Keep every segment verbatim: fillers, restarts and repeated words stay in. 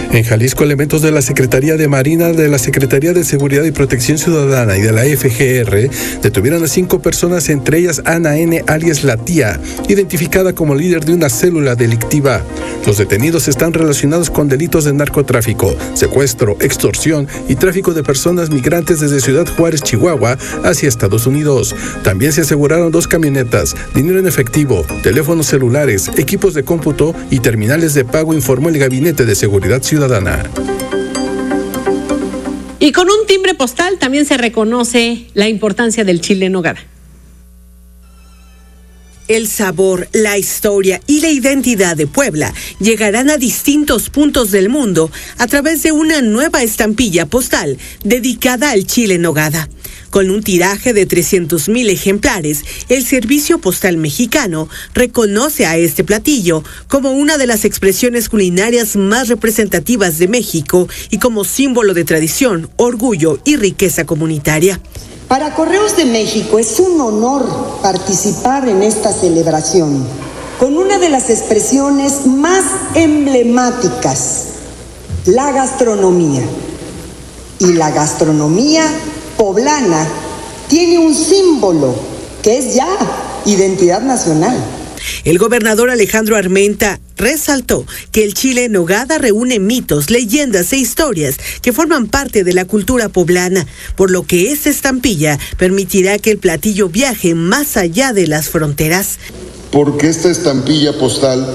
En Jalisco, elementos de la Secretaría de Marina, de la Secretaría de Seguridad y Protección Ciudadana y de la F G R detuvieron a cinco personas, entre ellas Ana N., alias La Tía, identificada como líder de una célula delictiva. Los detenidos están relacionados con delitos de narcotráfico, secuestro, extorsión y tráfico de personas migrantes desde Ciudad Juárez, Chihuahua, hacia Estados Unidos. También se aseguraron dos camionetas, dinero en efectivo, teléfonos celulares, equipos de cómputo y terminales de pago, informó el Gabinete de Seguridad Ciudadana. Y con un timbre postal también se reconoce la importancia del chile en nogada. El sabor, la historia y la identidad de Puebla llegarán a distintos puntos del mundo a través de una nueva estampilla postal dedicada al chile en nogada. Con un tiraje de trescientos mil ejemplares, el Servicio Postal Mexicano reconoce a este platillo como una de las expresiones culinarias más representativas de México y como símbolo de tradición, orgullo y riqueza comunitaria. Para Correos de México es un honor participar en esta celebración con una de las expresiones más emblemáticas, la gastronomía. Y la gastronomía poblana tiene un símbolo que es ya identidad nacional. El gobernador Alejandro Armenta resaltó que el chile en nogada reúne mitos, leyendas e historias que forman parte de la cultura poblana, por lo que esta estampilla permitirá que el platillo viaje más allá de las fronteras. Porque esta estampilla postal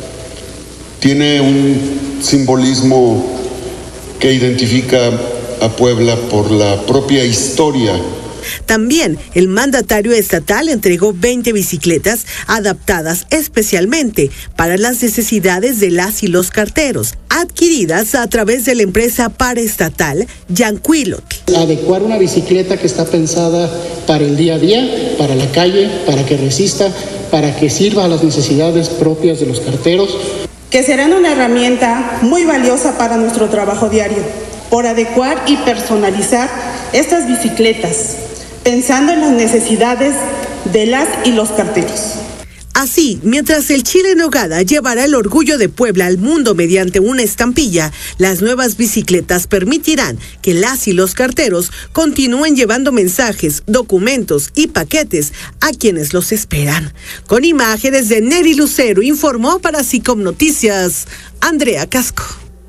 tiene un simbolismo que identifica a Puebla por la propia historia. También el mandatario estatal entregó veinte bicicletas adaptadas especialmente para las necesidades de las y los carteros, adquiridas a través de la empresa paraestatal Yanquilot. Adecuar una bicicleta que está pensada para el día a día, para la calle, para que resista, para que sirva a las necesidades propias de los carteros. Que serán una herramienta muy valiosa para nuestro trabajo diario, por adecuar y personalizar estas bicicletas, pensando en las necesidades de las y los carteros. Así, mientras el chile en nogada llevará el orgullo de Puebla al mundo mediante una estampilla, las nuevas bicicletas permitirán que las y los carteros continúen llevando mensajes, documentos y paquetes a quienes los esperan. Con imágenes de Neri Lucero, informó para SICOM Noticias, Andrea Casco.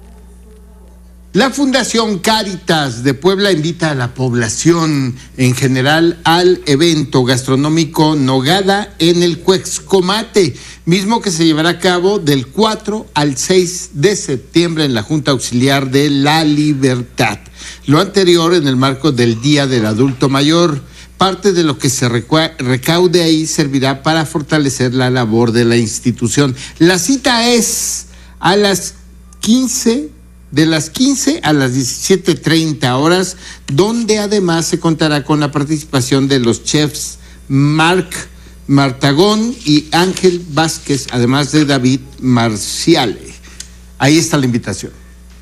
La Fundación Cáritas de Puebla invita a la población en general al evento gastronómico Nogada en el Cuexcomate, mismo que se llevará a cabo del cuatro al seis de septiembre en la Junta Auxiliar de la Libertad. Lo anterior en el marco del Día del Adulto Mayor. Parte de lo que se recaude ahí servirá para fortalecer la labor de la institución. La cita es a las quince de las quince a las diecisiete treinta horas, donde además se contará con la participación de los chefs Marc Martagón y Ángel Vázquez, además de David Marciale. Ahí está la invitación.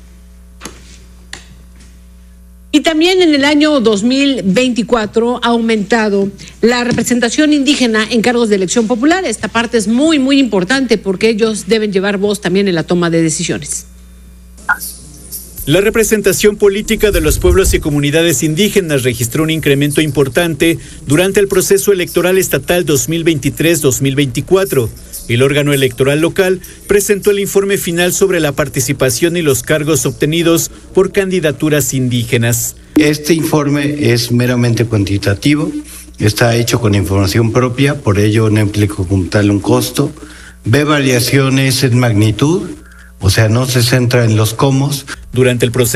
Y también en el año dos mil veinticuatro ha aumentado la representación indígena en cargos de elección popular. Esta parte es muy, muy importante porque ellos deben llevar voz también en la toma de decisiones. La representación política de los pueblos y comunidades indígenas registró un incremento importante durante el proceso electoral estatal dos mil veintitrés dos mil veinticuatro. El órgano electoral local presentó el informe final sobre la participación y los cargos obtenidos por candidaturas indígenas. Este informe es meramente cuantitativo, está hecho con información propia, por ello no implica como tal un costo. Ve variaciones en magnitud, o sea, no se centra en los cómo. Durante el proceso